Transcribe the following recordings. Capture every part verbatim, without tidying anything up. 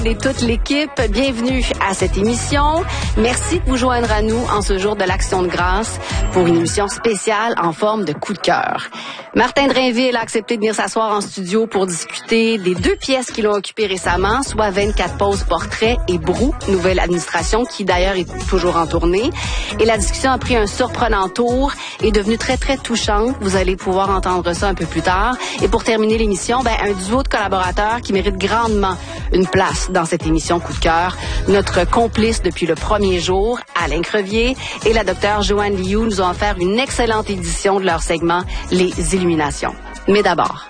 Et toute l'équipe, bienvenue à cette émission. Merci de vous joindre à nous en ce jour de l'Action de grâce pour une émission spéciale en forme de coup de cœur. Martin Drainville a accepté de venir s'asseoir en studio pour discuter des deux pièces qui l'ont occupé récemment, soit vingt-quatre poses portraits et Brou, nouvelle administration qui d'ailleurs est toujours en tournée. Et la discussion a pris un surprenant tour et est devenue très très touchante. Vous allez pouvoir entendre ça un peu plus tard. Et pour terminer l'émission, ben, un duo de collaborateurs qui mérite grandement une place dans cette émission Coup de cœur. Notre complice depuis le premier jour, Alain Crevier, et la docteure Joanne Liu nous ont offert une excellente édition de leur segment Les Illuminations. Mais d'abord,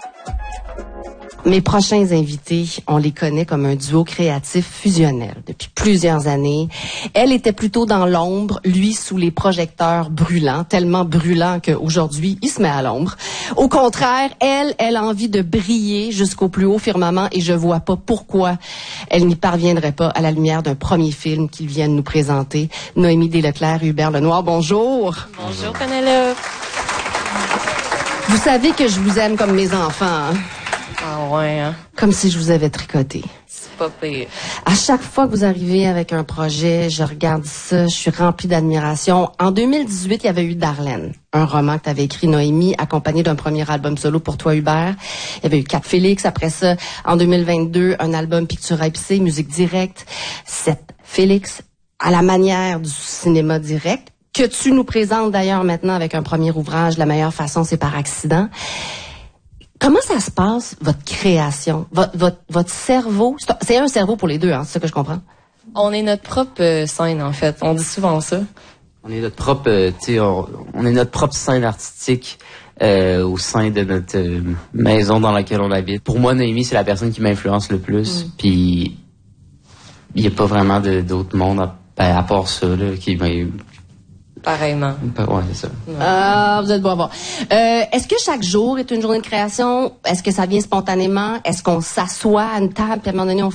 mes prochains invités, on les connaît comme un duo créatif fusionnel depuis plusieurs années. Elle était plutôt dans l'ombre, lui sous les projecteurs brûlants, tellement brûlants qu'aujourd'hui, il se met à l'ombre. Au contraire, elle, elle a envie de briller jusqu'au plus haut firmament et je vois pas pourquoi elle n'y parviendrait pas à la lumière d'un premier film qu'ils viennent nous présenter. Noémie Desleclerc et Hubert Lenoir, bonjour. Bonjour, Penelope. Vous savez que je vous aime comme mes enfants, hein? Ah ouais, hein? Comme si je vous avais tricoté. C'est pas pire. À chaque fois que vous arrivez avec un projet, je regarde ça, je suis remplie d'admiration. En deux mille dix-huit, il y avait eu Darlene, un roman que tu avais écrit, Noémie, accompagné d'un premier album solo pour toi, Hubert. Il y avait eu Cap Félix. Après ça, en deux mille vingt-deux, un album Pictura Épicée, musique directe. Sept Félix, à la manière du cinéma direct, que tu nous présentes d'ailleurs maintenant avec un premier ouvrage, La meilleure façon, c'est par accident. Comment ça se passe, votre création? Votre, votre, votre cerveau? C'est un cerveau pour les deux, hein, c'est ça que je comprends? On est notre propre euh, scène, en fait. On dit souvent ça. On est notre propre, euh, tu sais, on, on est notre propre scène artistique euh, au sein de notre euh, maison dans laquelle on habite. Pour moi, Noémie, c'est la personne qui m'influence le plus. Mm. Puis, il n'y a pas vraiment de, d'autre monde à, ben, à part ça, là, qui m'a... Pareillement. Ouais, c'est ça. Ah, vous êtes bon à voir. Euh, est-ce que chaque jour est une journée de création? Est-ce que ça vient spontanément? Est-ce qu'on s'assoit à une table puis à un moment donné, on